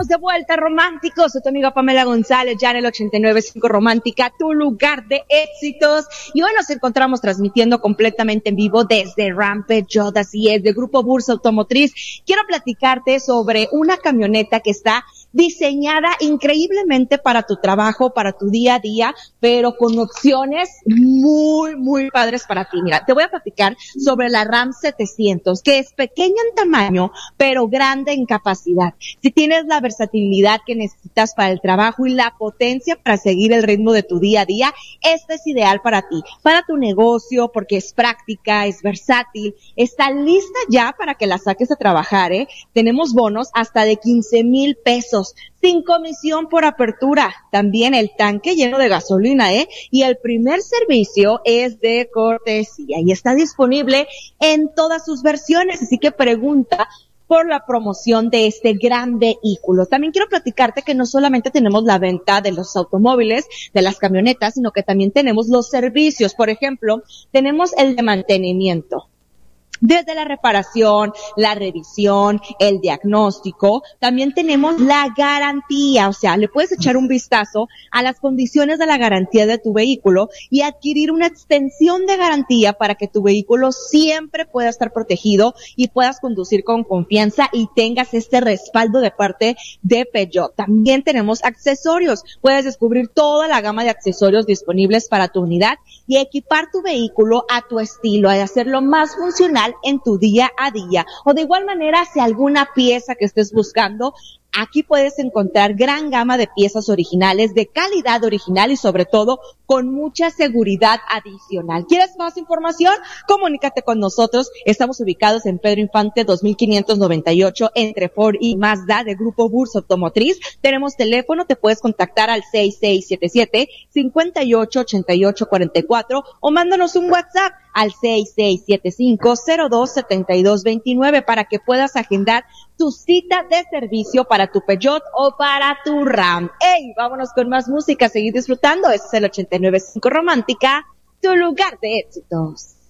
Estamos de vuelta, románticos. Soy tu amiga Pamela González, ya en el 89.5 Romántica, tu lugar de éxitos. Y hoy nos encontramos transmitiendo completamente en vivo desde Ram Peugeot, así es, de Grupo Bursa Automotriz. Quiero platicarte sobre una camioneta que está diseñada increíblemente para tu trabajo, para tu día a día, pero con opciones muy padres para ti. Mira, te voy a platicar sobre la Ram 700, que es pequeña en tamaño, pero grande en capacidad. Si tienes la versatilidad que necesitas para el trabajo y la potencia para seguir el ritmo de tu día a día, esta es ideal para ti, para tu negocio, porque es práctica, es versátil, está lista ya para que la saques a trabajar, Tenemos bonos hasta de 15,000 pesos. Sin comisión por apertura, también el tanque lleno de gasolina, y el primer servicio es de cortesía y está disponible en todas sus versiones, así que pregunta por la promoción de este gran vehículo. También quiero platicarte que no solamente tenemos la venta de los automóviles, de las camionetas, sino que también tenemos los servicios. Por ejemplo, tenemos el de mantenimiento. Desde la reparación, la revisión, el diagnóstico, también tenemos la garantía, o sea, le puedes echar un vistazo a las condiciones de la garantía de tu vehículo y adquirir una extensión de garantía para que tu vehículo siempre pueda estar protegido y puedas conducir con confianza y tengas este respaldo de parte de Peugeot. También tenemos accesorios, puedes descubrir toda la gama de accesorios disponibles para tu unidad y equipar tu vehículo a tu estilo, a hacerlo más funcional en tu día a día. O de igual manera, si alguna pieza que estés buscando, aquí puedes encontrar gran gama de piezas originales, de calidad original y sobre todo con mucha seguridad adicional. ¿Quieres más información? Comunícate con nosotros. Estamos ubicados en Pedro Infante 2598 entre Ford y Mazda de Grupo Bursa Automotriz. Tenemos teléfono, te puedes contactar al 6677-588844 o mándanos un WhatsApp al 6675-027229 para que puedas agendar tu cita de servicio para tu Peugeot o para tu Ram. ¡Ey! Vámonos con más música, seguir disfrutando. Este es el 89.5 Romántica, tu lugar de éxitos.